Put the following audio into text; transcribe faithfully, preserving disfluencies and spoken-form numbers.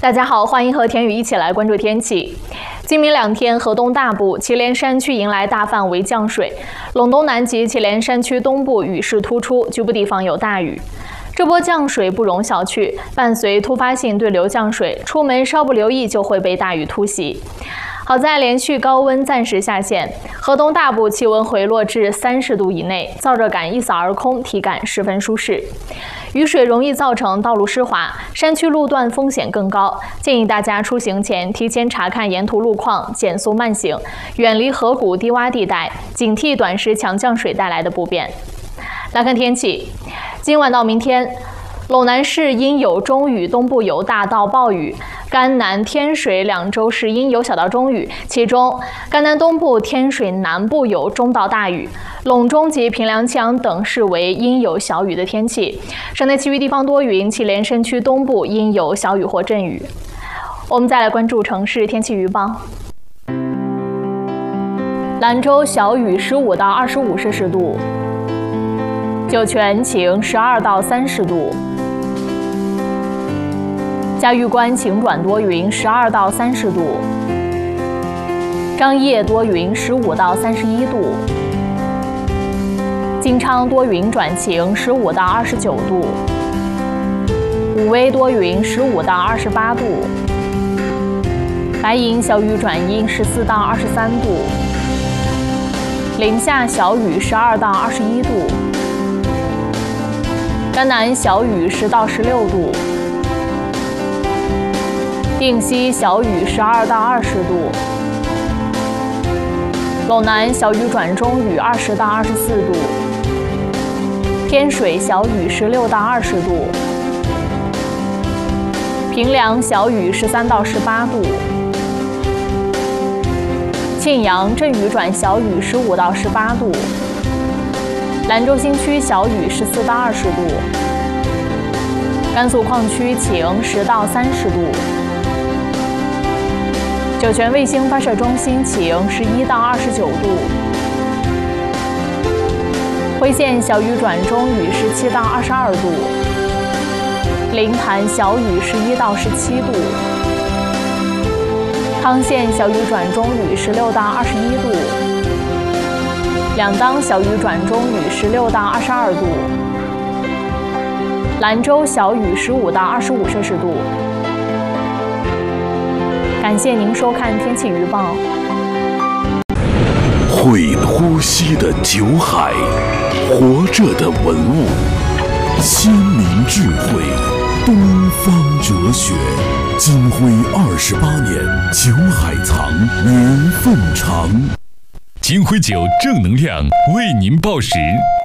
大家好，欢迎和田宇一起来关注天气。今明两天，河东大部、祁连山区迎来大范围降水，陇东南及祁连山区东部雨势突出，局部地方有大雨。这波降水不容小觑，伴随突发性对流降水，出门稍不留意就会被大雨突袭。好在连续高温暂时下线，河东大部气温回落至三十度以内，燥热感一扫而空，体感十分舒适。雨水容易造成道路湿滑，山区路段风险更高，建议大家出行前提前查看沿途路况，减速慢行，远离河谷低洼地带，警惕短时强降水带来的不便。来看天气，今晚到明天，陇南市阴有中雨，东部有大到暴雨。甘南、天水两州是阴有小到中雨，其中甘南东部、天水南部有中到大雨，陇中及平凉羌等市为阴有小雨的天气。省内其余地方多云，祁连山区东部阴有小雨或阵雨。我们再来关注城市天气预报。兰州小雨十五到二十五摄氏度，酒泉晴十二到三十度。嘉峪关晴转多云，十二到三十度；张掖多云，十五到三十一度；金昌多云转晴，十五到二十九度；武威多云，十五到二十八度；白银小雨转阴，十四到二十三度；临夏小雨，十二到二十一度；甘南小雨，十到十六度。定西小雨十二到二十度，陇南小雨转中雨二十到二十四度，天水小雨十六到二十度，平凉小雨十三到十八度，庆阳阵雨转小雨十五到十八度，兰州新区小雨十四到二十度，甘肃矿区晴十到三十度。酒泉卫星发射中心晴十一到二十九度，辉县小雨转中雨十七到二十二度，临潭小雨十一到十七度，康县小雨转中雨十六到二十一度，两当小雨转中雨十六到二十二度，兰州小雨十五到二十五摄氏度。感谢您收看天气预报。 会呼吸的酒海，活着的文物，先民智慧，东方哲学。金辉二十八年，酒海藏，年份长。 金辉酒正能量为您报时。